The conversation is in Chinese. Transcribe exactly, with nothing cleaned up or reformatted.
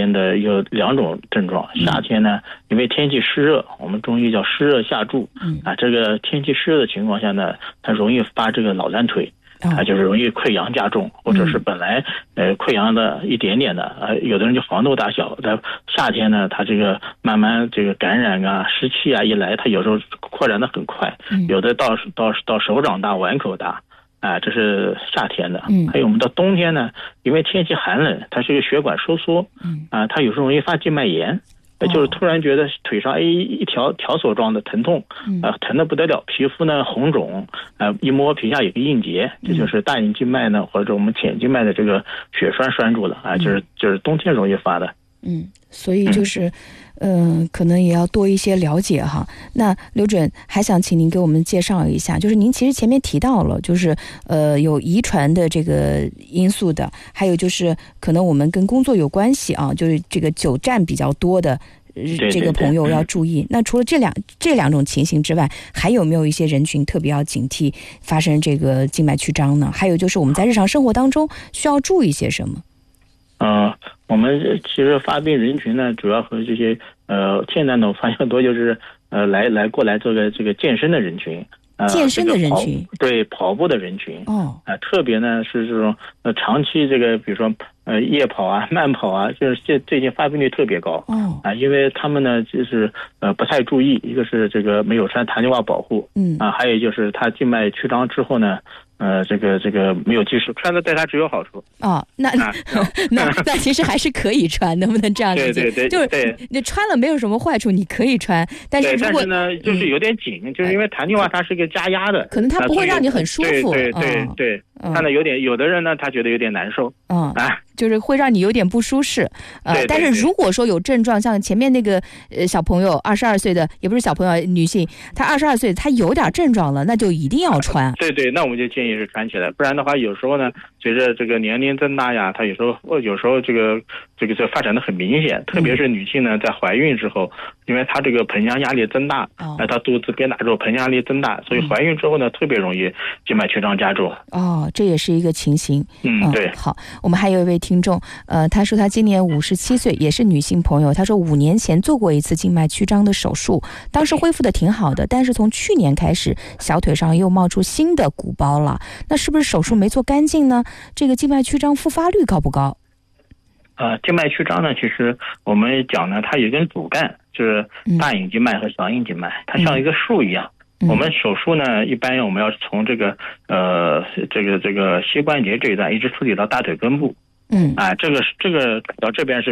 天的有两种症状。夏天呢，因为天气湿热，我们中医叫湿热下注，啊，这个天气湿热的情况下呢，它容易发这个老烂腿。啊，就是容易溃疡加重，或者是本来呃溃疡的一点点的，呃，有的人就黄豆大小，在夏天呢，它这个慢慢这个感染啊、湿气啊一来，它有时候扩展的很快，有的到到到手掌大、碗口大，啊、呃，这是夏天的。还有我们到冬天呢，因为天气寒冷，它是一个血管收缩，啊、呃，它有时候容易发静脉炎。就是突然觉得腿上哎一条条索状的疼痛，啊、呃、疼得不得了，皮肤呢红肿，啊、呃、一摸皮下有个硬结，这就是大隐静脉呢或者我们浅静脉的这个血栓栓住了啊，就是就是冬天容易发的。 嗯，所以就是嗯、呃，可能也要多一些了解哈。那刘准还想请您给我们介绍一下，就是您其实前面提到了，就是呃有遗传的这个因素的，还有就是可能我们跟工作有关系啊，就是这个久站比较多的这个朋友要注意。那除了这两这两种情形之外，还有没有一些人群特别要警惕发生这个静脉曲张呢？还有就是我们在日常生活当中需要注意些什么？ 嗯、呃，我们其实发病人群呢，主要和这些呃，现在呢，我发现很多就是呃，来来过来这个这个健身的人群，呃， 健身的人群， 这个、对跑步的人群， 哦， 啊、呃，特别呢是这种呃长期这个，比如说呃夜跑啊、慢跑啊，就是这最近发病率特别高， 哦， 啊、呃，因为他们呢就是呃不太注意，一个是这个没有穿弹力袜保护， 嗯， 啊、呃，还有就是他静脉曲张之后呢。呃，这个这个没有及时穿了，对它只有好处。 哦，那、啊、那那其实还是可以穿，能不能这样理解？ 对对对， 就是你穿了没有什么坏处，你可以穿，但是如果但是呢，就是有点紧，嗯、就是因为弹力袜它是个加压的， 可能它不会让你很舒服。 对对对哦、 对，它呢有点，有的人呢他觉得有点难受。 嗯啊。就是会让你有点不舒适，呃， 对对对， 但是如果说有症状，像前面那个呃小朋友，二十二岁的，也不是小朋友，女性，她二十二岁，她有点症状了，那就一定要穿。 对对，那我们就建议是穿起来，不然的话，有时候呢，随着这个年龄增大呀，她有时候有时候这个这个这发展的很明显，特别是女性呢，在怀孕之后，因为她这个盆腔压力增大，哎、哦，她肚子变大之后，盆腔压力增大，所以怀孕之后呢，嗯、特别容易静脉曲张加重。 哦，这也是一个情形。 嗯，对。 好，我们还有一位听众，呃，他说他今年五十七岁，也是女性朋友。他说五年前做过一次静脉曲张的手术，当时恢复的挺好的，但是从去年开始，小腿上又冒出新的鼓包了。那是不是手术没做干净呢？这个静脉曲张复发率高不高？ 呃，静脉曲张呢，其实我们讲呢，它有一根主干，就是大隐静脉和小隐静脉，嗯、它像一个树一样。嗯、我们手术呢，一般我们要从这个呃这个这个膝关节这一段一直处理到大腿根部。 嗯， 啊，这个这个到这边是